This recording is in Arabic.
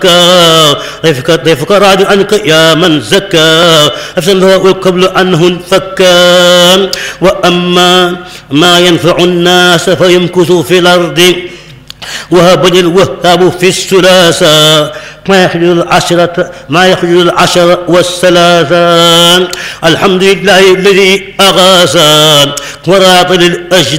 ضيفك راض عنك يا من زكى أفسده والقبل عنه انفكا وأما ما ينفع الناس فيمكث في الأرض وهب الوهاب في الثلاثة ما يخرج العشر والثلاثة الحمد لله الذي أغاثا وراط للأجداد